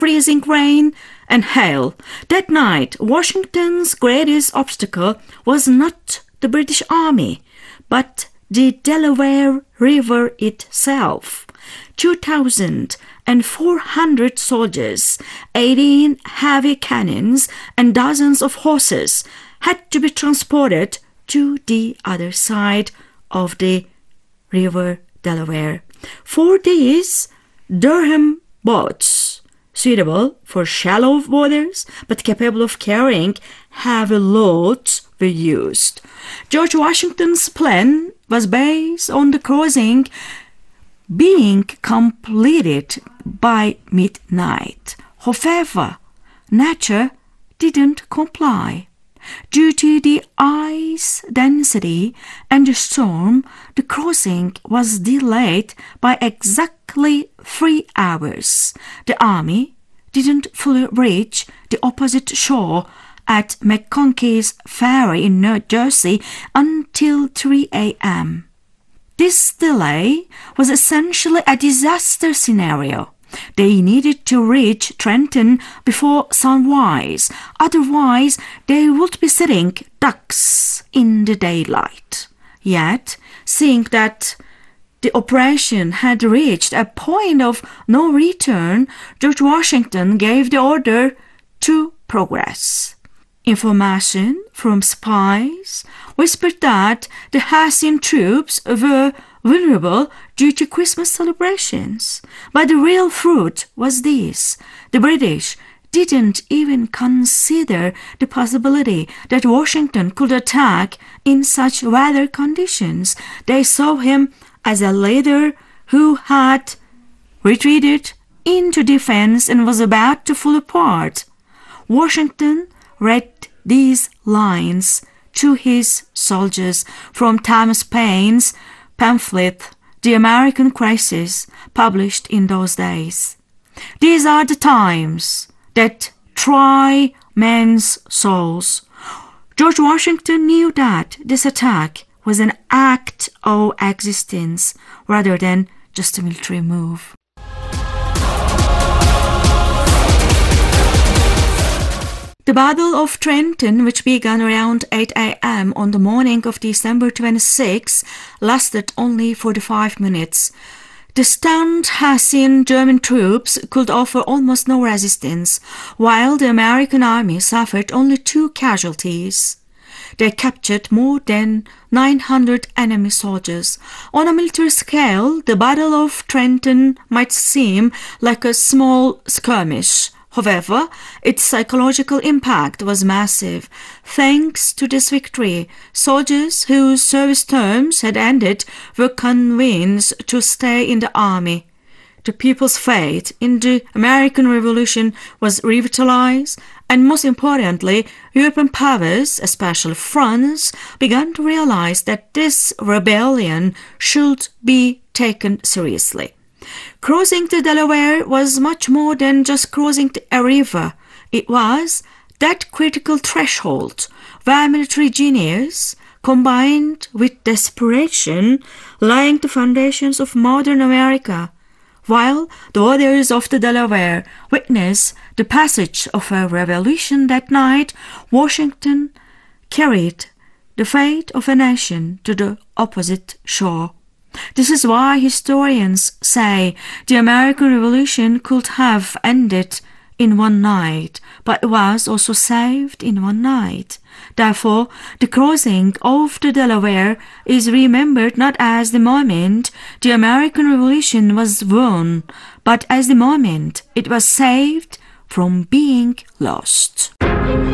freezing rain, and hail. That night, Washington's greatest obstacle was not the British Army, but the Delaware River itself. 2,400 soldiers, 18 heavy cannons, and dozens of horses had to be transported to the other side of the River Delaware. For these, Durham boats, suitable for shallow waters but capable of carrying heavy loads, were used. George Washington's plan was based on the crossing being completed by midnight. However, nature didn't comply. Due to the ice density and the storm, the crossing was delayed by exactly 3 hours. The army didn't fully reach the opposite shore at McConkey's Ferry in New Jersey until 3 a.m. This delay was essentially a disaster scenario. They needed to reach Trenton before sunrise, otherwise they would be sitting ducks in the daylight. Yet, seeing that the operation had reached a point of no return, George Washington gave the order to progress. Information from spies whispered that the Hessian troops were vulnerable due to Christmas celebrations. But the real truth was this: the British didn't even consider the possibility that Washington could attack in such weather conditions. They saw him as a leader who had retreated into defense and was about to fall apart. Washington read these lines to his soldiers from Thomas Paine's pamphlet, The American Crisis, published in those days. These are the times that try men's souls. George Washington knew that this attack was an act of existence rather than just a military move. The Battle of Trenton, which began around 8 a.m. on the morning of December 26, lasted only 45 minutes. The stunned Hessian German troops could offer almost no resistance, while the American army suffered only 2 casualties. They captured more than 900 enemy soldiers. On a military scale, the Battle of Trenton might seem like a small skirmish. However, its psychological impact was massive. Thanks to this victory, soldiers whose service terms had ended were convinced to stay in the army. The people's faith in the American Revolution was revitalized, and most importantly, European powers, especially France, began to realize that this rebellion should be taken seriously. Crossing the Delaware was much more than just crossing a river. It was that critical threshold where military genius, combined with desperation, laying the foundations of modern America. While the waters of the Delaware witnessed the passage of a revolution that night, Washington carried the fate of a nation to the opposite shore. This is why historians say the American Revolution could have ended in one night, but was also saved in one night. Therefore, the crossing of the Delaware is remembered not as the moment the American Revolution was won, but as the moment it was saved from being lost.